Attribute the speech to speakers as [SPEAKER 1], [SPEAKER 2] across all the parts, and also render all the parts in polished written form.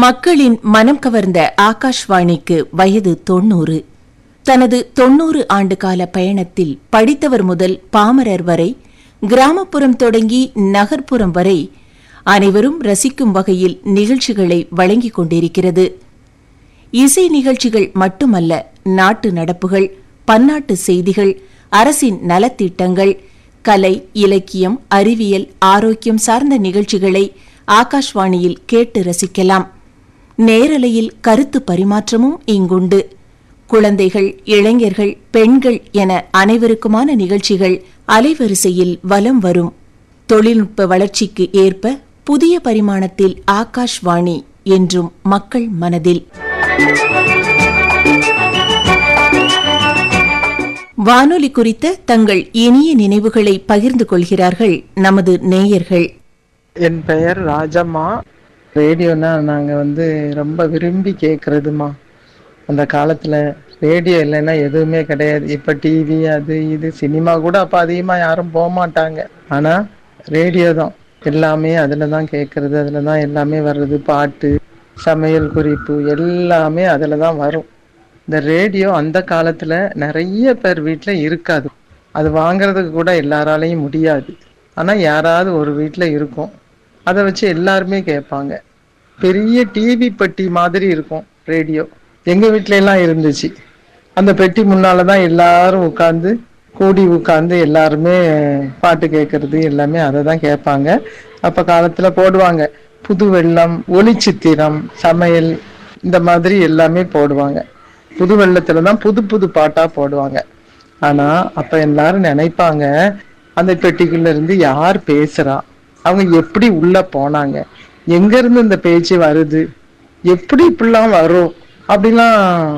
[SPEAKER 1] மக்களின் மனம் கவர்ந்த ஆகாஷ்வாணிக்கு வயது 90. தனது 90 ஆண்டுகால பயணத்தில் படித்தவர் முதல் பாமரர் வரை, கிராமப்புறம் தொடங்கி நகர்ப்புறம் வரை அனைவரும் ரசிக்கும் வகையில் நிகழ்ச்சிகளை வழங்கிக் கொண்டிருக்கிறது. இசை நிகழ்ச்சிகள் மட்டுமல்ல, நாட்டு நடப்புகள், பன்னாட்டு செய்திகள், அரசின் நலத்திட்டங்கள், கலை, இலக்கியம், அறிவியல், ஆரோக்கியம் சார்ந்த நிகழ்ச்சிகளை ஆகாஷ்வாணியில் கேட்டு ரசிக்கலாம். நேரலையில் கருத்து பரிமாற்றமும் இங்குண்டு. குழந்தைகள், இளைஞர்கள், பெண்கள் என அனைவருக்குமான நிகழ்ச்சிகள் அலைவரிசையில் வலம் வரும். தொழில்நுட்ப வளர்ச்சிக்கு ஏற்ப புதிய பரிமாணத்தில் ஆகாஷ்வாணி என்றும் மக்கள் மனதில். வானொலி குறித்த தங்கள் இனிய நினைவுகளை பகிர்ந்து கொள்கிறார்கள் நமது நேயர்கள்.
[SPEAKER 2] என் பெயர் ராஜம்மா. ரேடியோனா நாங்க ரொம்ப விரும்பி கேட்கறதுமா. அந்த காலத்துல ரேடியோ இல்லைன்னா எதுவுமே கிடையாது. இப்ப டிவி அது இது சினிமா கூட அப்ப அதிகமா யாரும் போக மாட்டாங்க. ஆனா ரேடியோ தான் எல்லாமே, அதுலதான் கேட்கறது, அதுலதான் எல்லாமே வர்றது. பாட்டு, சமையல் குறிப்பு எல்லாமே அதுலதான் வரும். இந்த ரேடியோ அந்த காலத்துல நிறைய பேர் வீட்டுல இருக்காது. அது வாங்கறதுக்கு கூட எல்லாராலையும் முடியாது. ஆனா யாராவது ஒரு வீட்டுல இருக்கும். அதை வச்சு எல்லாருமே கேட்பாங்க. பெரிய டிவி பெட்டி மாதிரி இருக்கும் ரேடியோ. எங்க வீட்டுல எல்லாம் இருந்துச்சு. அந்த பெட்டி முன்னாலதான் எல்லாரும் கூடி உட்கார்ந்து எல்லாருமே பாட்டு கேட்கறது எல்லாமே அதை தான் கேட்பாங்க. அப்ப காலத்துல போடுவாங்க புது வெள்ளம், ஒளிச்சித்திரம், சமையல், இந்த மாதிரி எல்லாமே போடுவாங்க. புது வெள்ளத்துலதான் புது புது பாட்டா போடுவாங்க. ஆனா அப்ப எல்லாரும் நினைப்பாங்க, அந்த பெட்டிக்குள்ள இருந்து யார் பேசுறா, அவங்க எப்படி உள்ள போனாங்க, எங்க இருந்து இந்த பேச்சு வருது, எப்படி இப்படிலாம் வரும் அப்படிலாம்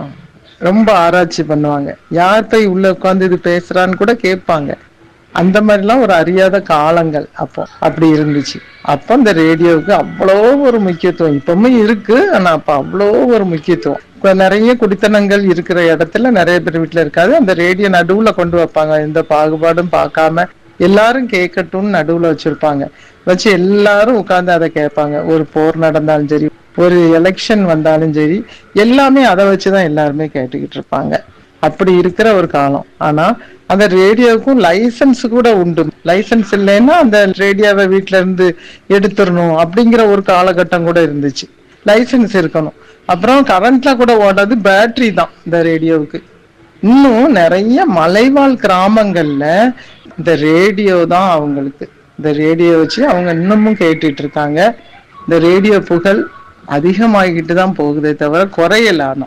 [SPEAKER 2] ரொம்ப ஆராய்ச்சி பண்ணுவாங்க. யார் போய் உள்ள உட்கார்ந்து இது பேசுறான்னு கூட கேட்பாங்க. அந்த மாதிரிலாம் ஒரு அறியாத காலங்கள் அப்போ அப்படி இருந்துச்சு. அப்ப இந்த ரேடியோவுக்கு அவ்வளோ ஒரு முக்கியத்துவம் இப்பவுமே இருக்கு. ஆனா அப்ப அவ்வளோ ஒரு முக்கியத்துவம். இப்ப நிறைய குடித்தனங்கள் இருக்கிற இடத்துல நிறைய பேர் வீட்டுல இருக்காது. அந்த ரேடியோ நடுவுல கொண்டு வைப்பாங்க. எந்த பாகுபாடும் பார்க்காம எல்லாரும் கேட்கட்டும்னு நடுவுல வச்சிருப்பாங்க. வச்சு எல்லாரும் உட்கார்ந்து அதை கேட்பாங்க. ஒரு போர் நடந்தாலும் சரி, ஒரு எலெக்ஷன் வந்தாலும் சரி, எல்லாமே அதை வச்சுதான் எல்லாருமே கேட்டுக்கிட்டு இருப்பாங்க. அப்படி இருக்கிற ஒரு காலம். ஆனா அந்த ரேடியோவுக்கும் லைசன்ஸ் கூட உண்டு. லைசன்ஸ் இல்லைன்னா அந்த ரேடியோவை வீட்டுல இருந்து எடுத்துடணும் அப்படிங்கிற ஒரு காலகட்டம் கூட இருந்துச்சு. லைசன்ஸ் இருக்கணும். அப்புறம் கரண்ட்ல கூட ஓடாது, பேட்டரி தான் இந்த ரேடியோவுக்கு. இன்னும் நிறைய மலைவாழ் கிராமங்கள்ல இந்த ரேடியோ தான் அவங்களுக்கு. இந்த ரேடியோ வச்சு அவங்க இன்னமும் கேட்டுட்டு இருக்காங்க. இந்த ரேடியோ புகழ் அதிகமாகிட்டு தான் போகுதே தவிர குறையல. ஆனா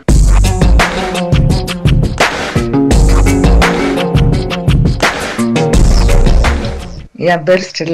[SPEAKER 3] என் பேர்